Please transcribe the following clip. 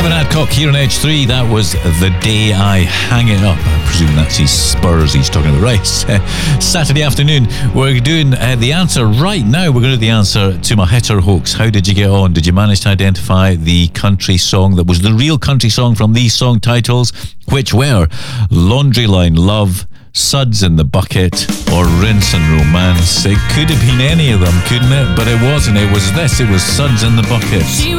Kevin Adcock here on Edge 3. That was The Day I Hang It Up. I presume that's his Spurs he's talking about. Right. Saturday afternoon, we're doing the answer right now. We're going to do the answer to my hit or hoax. How did you get on? Did you manage to identify the country song that was the real country song from these song titles, which were Laundry Line Love, Suds in the Bucket, or Rinse and Romance? It could have been any of them, couldn't it? But it wasn't. It was this. It was Suds in the Bucket.